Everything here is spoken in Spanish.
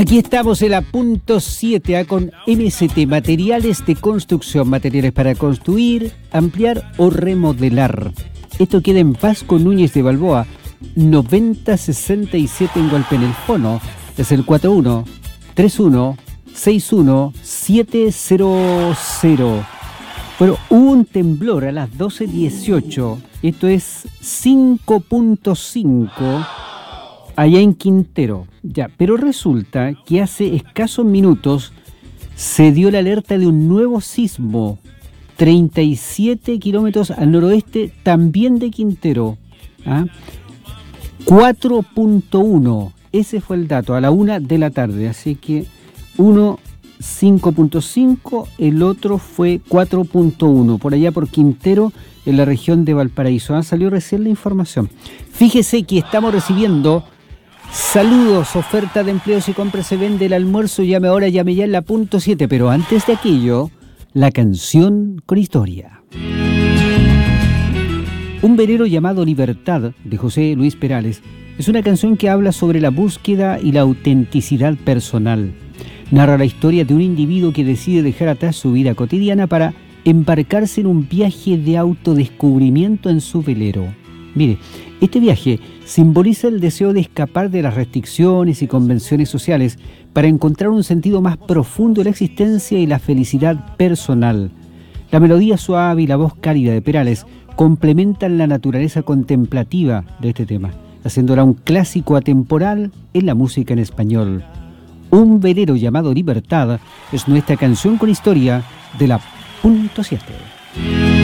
Aquí estamos en la punto 7 con MST, materiales de construcción, materiales para construir, ampliar o remodelar. Esto queda en Vasco Núñez de Balboa, 9067 en Hualpén. El fono es el 41-31-61-700. Bueno, hubo un temblor a las 12:18, esto es 5.5 allá en Quintero, ya, pero resulta que hace escasos minutos se dio la alerta de un nuevo sismo, 37 kilómetros al noroeste también de Quintero, 4.1, ese fue el dato, a la 1 de la tarde, así que uno 5.5, el otro fue 4.1, por allá por Quintero, en la región de Valparaíso. Salió recién la información. Fíjese que estamos recibiendo saludos, oferta de empleos y compra se vende el almuerzo, llame ahora, llame ya en la punto 7, pero antes de aquello, la canción con historia. Un velero llamado Libertad, de José Luis Perales, es una canción que habla sobre la búsqueda y la autenticidad personal. Narra la historia de un individuo que decide dejar atrás su vida cotidiana para embarcarse en un viaje de autodescubrimiento en su velero. Mire, este viaje simboliza el deseo de escapar de las restricciones y convenciones sociales para encontrar un sentido más profundo de la existencia y la felicidad personal. La melodía suave y la voz cálida de Perales complementan la naturaleza contemplativa de este tema, haciéndola un clásico atemporal en la música en español. Un velero llamado Libertad es nuestra canción con historia de la punto 7.